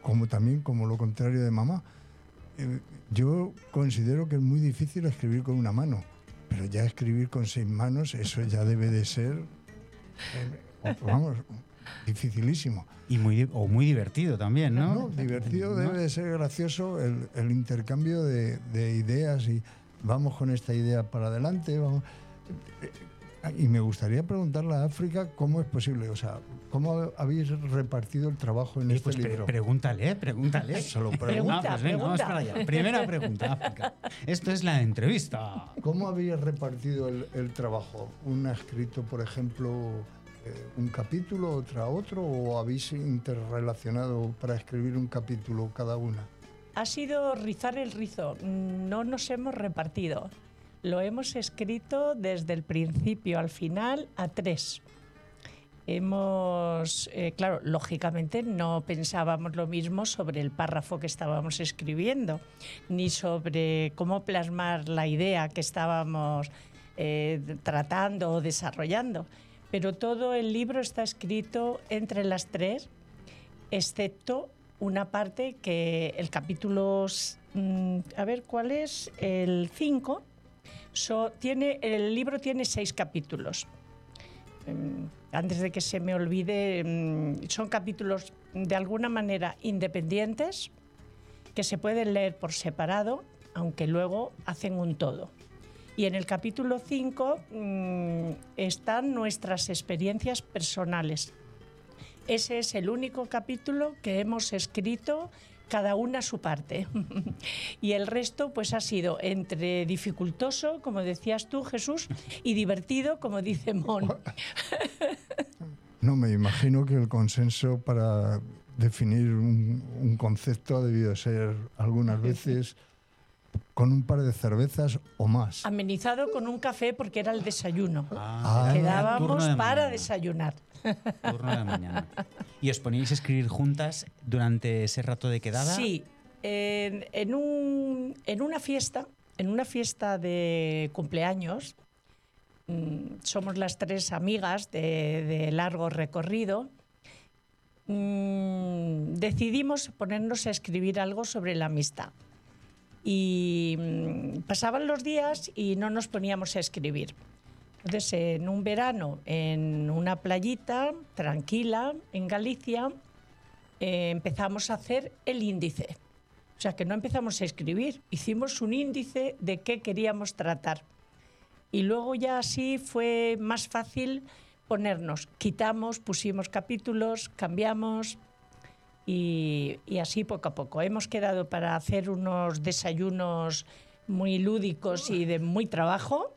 como también como lo contrario de mamá. Yo considero que es muy difícil escribir con una mano, pero ya escribir con 6 manos, eso ya debe de ser, vamos, dificilísimo. Y muy divertido también, ¿no? No, divertido, ¿no? debe de ser gracioso el intercambio de ideas y vamos con esta idea para adelante, vamos. Y me gustaría preguntarle a África cómo es posible, o sea, cómo habéis repartido el trabajo en este libro. Pregúntale. Solo Pregunta, Pues venga, vamos para allá. Primera pregunta, África. Esto es la entrevista. ¿Cómo habéis repartido el trabajo? ¿Un ha escrito, por ejemplo, un capítulo, otra otro, o habéis interrelacionado para escribir un capítulo cada una? Ha sido rizar el rizo, no nos hemos repartido. Lo hemos escrito desde el principio al final a 3. Claro, lógicamente no pensábamos lo mismo sobre el párrafo que estábamos escribiendo, ni sobre cómo plasmar la idea que estábamos tratando o desarrollando. Pero todo el libro está escrito entre las 3, excepto una parte que el capítulo, a ver, ¿cuál es? El 5. El libro tiene 6 capítulos. Antes de que se me olvide, son capítulos de alguna manera independientes que se pueden leer por separado, aunque luego hacen un todo. Y en el capítulo 5 están nuestras experiencias personales. Ese es el único capítulo que hemos escrito cada una a su parte. Y el resto pues ha sido entre dificultoso, como decías tú, Jesús, y divertido, como dice Mon. No, me imagino que el consenso para definir un concepto ha debido ser algunas veces con un par de cervezas o más. Amenizado con un café porque era el desayuno. Turno Quedábamos de para mañana. desayunar. Turno de mañana. ¿Y os poníais a escribir juntas durante ese rato de quedada? Sí, en una fiesta de cumpleaños, somos las 3 amigas de largo recorrido, decidimos ponernos a escribir algo sobre la amistad. Y pasaban los días y no nos poníamos a escribir. Entonces, en un verano, en una playita tranquila, en Galicia, empezamos a hacer el índice. O sea, que no empezamos a escribir, hicimos un índice de qué queríamos tratar. Y luego ya así fue más fácil ponernos. Quitamos, pusimos capítulos, cambiamos y así poco a poco. Hemos quedado para hacer unos desayunos muy lúdicos y de muy trabajo.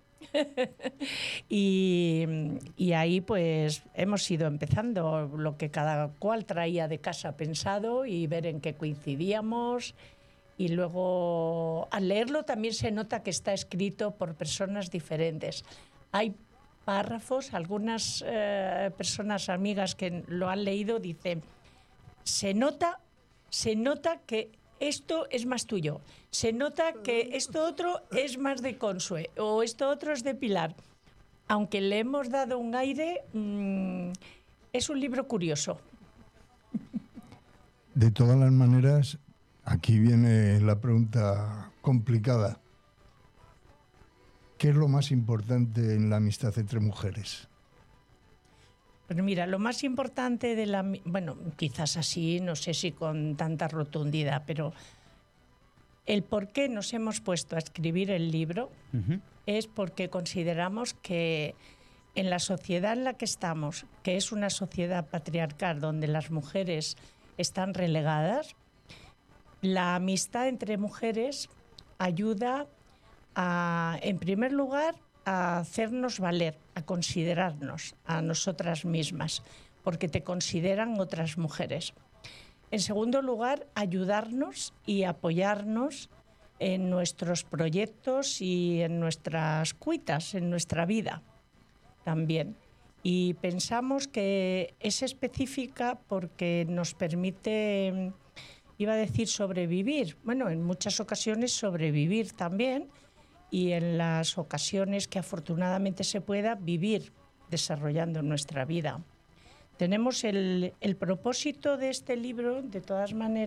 y ahí pues hemos ido empezando lo que cada cual traía de casa pensado y ver en qué coincidíamos, y luego al leerlo también se nota que está escrito por personas diferentes. Hay párrafos, algunas personas amigas que lo han leído dicen, se nota que esto es más tuyo, se nota que esto otro es más de Consue o esto otro es de Pilar. Aunque le hemos dado un aire, es un libro curioso. De todas las maneras, aquí viene la pregunta complicada. ¿Qué es lo más importante en la amistad entre mujeres? Pues mira, lo más importante bueno, quizás así, no sé si con tanta rotundidad, pero el por qué nos hemos puesto a escribir el libro es porque consideramos que en la sociedad en la que estamos, que es una sociedad patriarcal donde las mujeres están relegadas, la amistad entre mujeres ayuda a, en primer lugar, a hacernos valer, a considerarnos a nosotras mismas, porque te consideran otras mujeres. En segundo lugar, ayudarnos y apoyarnos en nuestros proyectos y en nuestras cuitas, en nuestra vida también. Y pensamos que es específica porque nos permite, iba a decir sobrevivir, bueno, en muchas ocasiones sobrevivir también, y en las ocasiones que afortunadamente se pueda vivir desarrollando nuestra vida. Tenemos el propósito de este libro, de todas maneras,